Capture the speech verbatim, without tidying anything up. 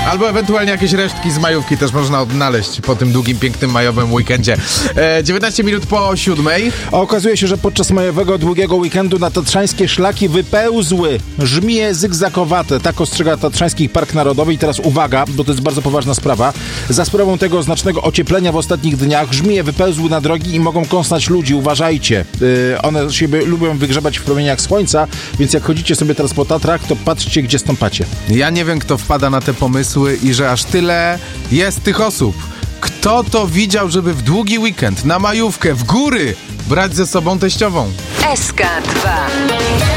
Albo ewentualnie jakieś resztki z majówki też można odnaleźć po tym długim, pięknym majowym weekendzie. E, dziewiętnaście minut po siódmej. A okazuje się, że podczas majowego długiego weekendu na tatrzańskie szlaki wypełzły żmije zygzakowate. Tak ostrzega Tatrzański Park Narodowy. I teraz uwaga, bo to jest bardzo poważna sprawa. Za sprawą tego znacznego ocieplenia w ostatnich dniach żmije wypełzły na drogi i mogą kąsnąć ludzi. Uważajcie. Yy, one siebie lubią wygrzebać w promieniach słońca, więc jak chodzicie sobie teraz po Tatrach, to patrzcie, gdzie stąpacie. Ja nie wiem, kto wpada na te pomysły i że aż tyle jest tych osób. Kto to widział, żeby w długi weekend, na majówkę, w góry brać ze sobą teściową? S K dwa.